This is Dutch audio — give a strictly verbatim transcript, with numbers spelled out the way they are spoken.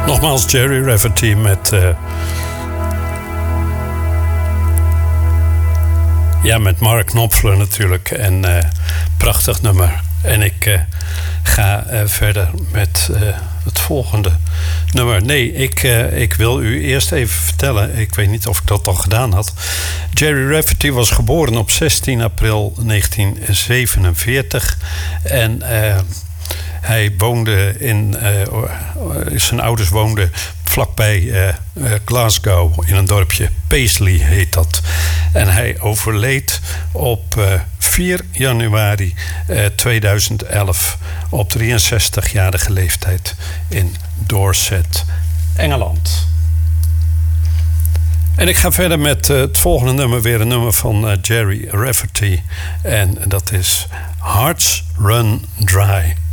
Nogmaals Gerry Rafferty met... Uh, ja, met Mark Knopfler natuurlijk. En uh, prachtig nummer. En ik uh, ga uh, verder met uh, het volgende nummer. Nee, ik, uh, ik wil u eerst even vertellen. Ik weet niet of ik dat al gedaan had. Gerry Rafferty was geboren op zestien april negentien zevenenveertig. En... Uh, Hij woonde in... Uh, zijn ouders woonden vlakbij uh, uh, Glasgow in een dorpje. Paisley heet dat. En hij overleed op uh, vier januari uh, tweeduizend elf... op drieënzestigjarige leeftijd in Dorset, Engeland. En ik ga verder met uh, het volgende nummer. Weer een nummer van uh, Gerry Rafferty. En dat is Hearts Run Dry.